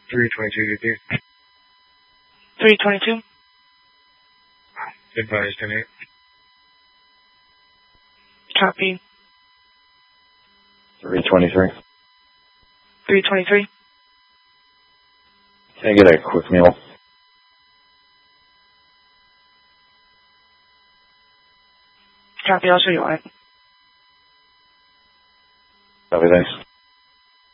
322 UP. 322. Advised 10-8. Copy. 323. 323. Can I get a quick meal? Copy, I'll show you on it. Copy, thanks.